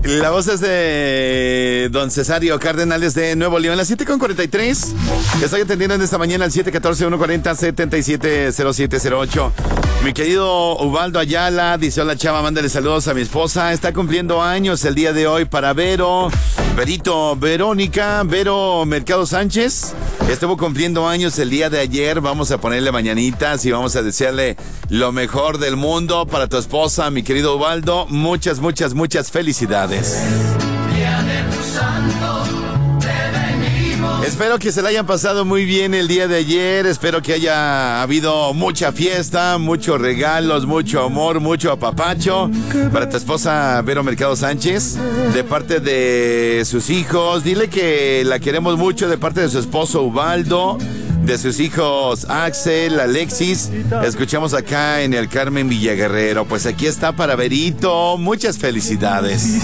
La voz es de don Cesario Cárdenas de Nuevo León, las 7:43. Estoy atendiendo en esta mañana al 714-140-770708. Mi querido Ubaldo Ayala, dice: hola chava, mándale saludos a mi esposa. Está cumpliendo años el día de hoy para Vero Mercado Sánchez. Estuvo cumpliendo años el día de ayer. Vamos a ponerle mañanitas y vamos a desearle lo mejor del mundo para tu esposa, mi querido Ubaldo. Muchas felicidades. Espero que se la hayan pasado muy bien el día de ayer. Espero que haya habido mucha fiesta, muchos regalos, mucho amor, mucho apapacho para tu esposa Vero Mercado Sánchez, de parte de sus hijos. Dile que la queremos mucho, de parte de su esposo Ubaldo, de sus hijos Axel, Alexis. Escuchamos acá en el Carmen Villaguerrero. Pues aquí está para Verito. Muchas felicidades.